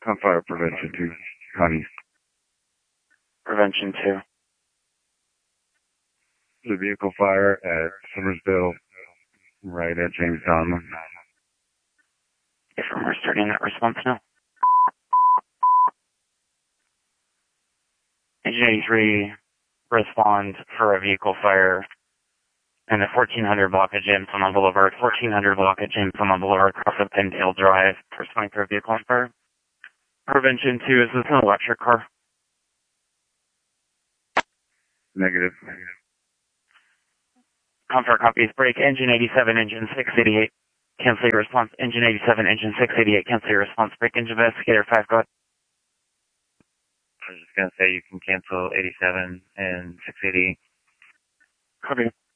Fire Prevention 2, Honey. Prevention 2. The vehicle fire at Summersville, right at Jamestown. If we're starting that response now. Engine 83, respond for a vehicle fire in the 1400 block of Jamestown Boulevard, 1400 block of Jamestown Boulevard, across of Pintail Drive, responding for a vehicle on fire. Prevention 2, is this an electric car? Negative. Confirm copies, break, engine 87, engine 688. Cancel your response, engine 87, engine 688, cancel your response, break, engine investigator 5, go ahead. I was just going to say you can cancel 87 and 688. Copy.